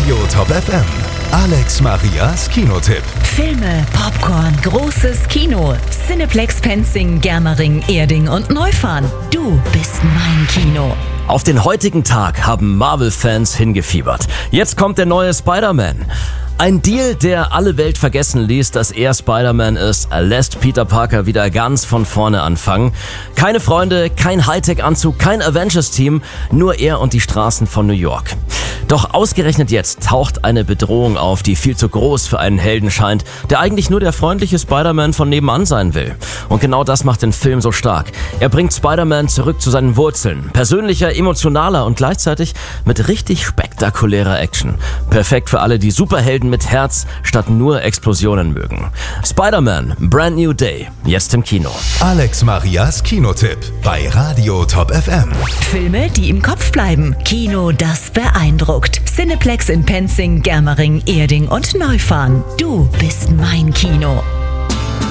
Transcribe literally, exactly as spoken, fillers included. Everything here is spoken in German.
Radio Top F M. Alex Marias Kinotipp. Filme, Popcorn, großes Kino. Cineplex Penzing, Germering, Erding und Neufahren. Du bist mein Kino. Auf den heutigen Tag haben Marvel-Fans hingefiebert. Jetzt kommt der neue Spider-Man. Ein Deal, der alle Welt vergessen ließ, dass er Spider-Man ist, lässt Peter Parker wieder ganz von vorne anfangen. Keine Freunde, kein Hightech-Anzug, kein Avengers-Team, nur er und die Straßen von New York. Doch ausgerechnet jetzt taucht eine Bedrohung auf, die viel zu groß für einen Helden scheint, der eigentlich nur der freundliche Spider-Man von nebenan sein will. Und genau das macht den Film so stark. Er bringt Spider-Man zurück zu seinen Wurzeln. Persönlicher, emotionaler und gleichzeitig mit richtig spektakulärer Action. Perfekt für alle, die Superhelden mit Herz statt nur Explosionen mögen. Spider-Man, Brand New Day, jetzt im Kino. Alex Marias Kinotipp bei Radio Top F M. Filme, die im Kopf bleiben. Kino, das beeindruckt. Cineplex in Penzing, Germering, Erding und Neufahren. Du bist mein Kino.